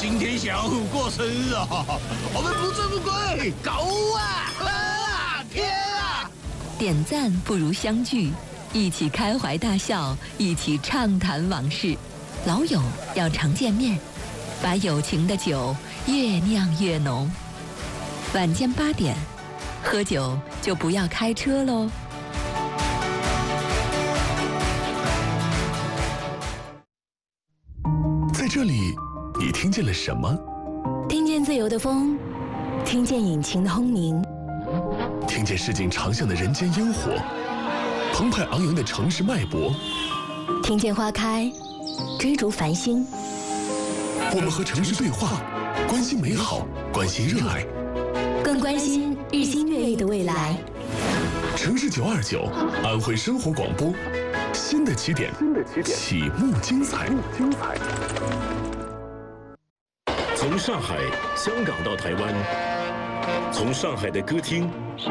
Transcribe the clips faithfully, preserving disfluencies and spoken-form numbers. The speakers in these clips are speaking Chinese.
今天小虎过生日啊，我们不醉不归，狗啊！啊天啊！ 点赞不如相聚，一起开怀大笑，一起畅谈往事。老友要常见面，把友情的酒越酿越浓。晚间八点，喝酒就不要开车喽。 在这里，你听见了什么？ 听见自由的风，听见引擎的轰鸣， 听见市井长巷的人间烟火，澎湃昂扬的城市脉搏， 听见花开，追逐繁星。 我们和城市对话，关心美好，关心热爱， 更关心日新月异的未来。 城市九二九，安徽生活广播，新的起点，启幕精彩。 从上海、香港到台湾，从上海的歌厅、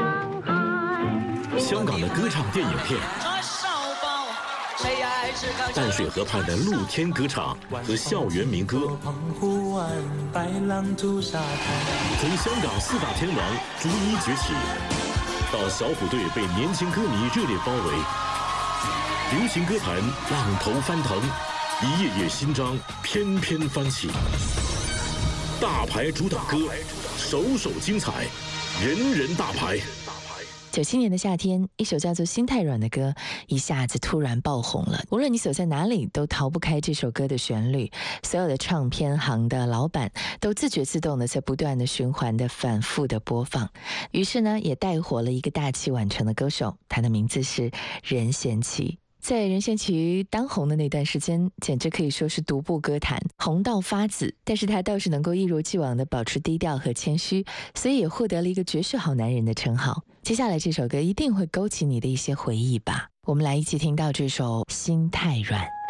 香港的歌唱电影片，淡水河畔的露天歌唱和校园民歌，从香港四大天王逐一崛起，到小虎队被年轻歌迷热烈包围，流行歌坛浪头翻腾，一页页新章翩翩翻起。大牌主打歌，首首精彩，人人大牌。 九七年的夏天，一首叫做《心太软》的歌一下子突然爆红了。无论你所在哪里，都逃不开这首歌的旋律。所有的唱片行的老板都自觉自动的在不断的循环的反复的播放，于是呢，也带火了一个大器晚成的歌手，他的名字是任贤齐。在任贤齐当红的那段时间，简直可以说是独步歌坛，红到发紫。但是他倒是能够一如既往的保持低调和谦虚，所以也获得了一个绝世好男人的称号。接下来这首歌一定会勾起你的一些回忆吧，我们来一起听到这首《心太软》。